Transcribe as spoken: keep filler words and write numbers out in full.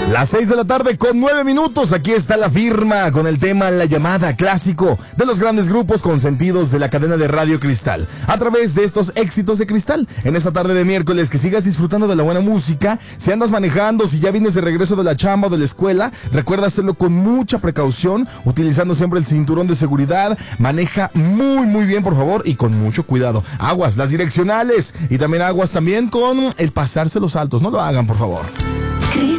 Las seis de la tarde con nueve minutos, aquí está la firma con el tema La Llamada, clásico de los grandes grupos consentidos de la cadena de Radio Cristal. A través de estos éxitos de Cristal, en esta tarde de miércoles, que sigas disfrutando de la buena música. Si andas manejando, si ya vienes de regreso de la chamba o de la escuela, recuerda hacerlo con mucha precaución, utilizando siempre el cinturón de seguridad. Maneja muy muy bien, por favor, y con mucho cuidado. Aguas las direccionales y también aguas también con el pasarse los altos, no lo hagan, por favor.